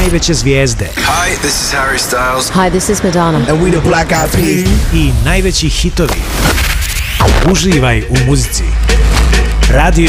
najveće zvijezde. Hi, this is Harry Styles. Hi, this is Madonna. And we the Black Eyed Peas. I najveći hitovi. Uživaj u muzici. Radio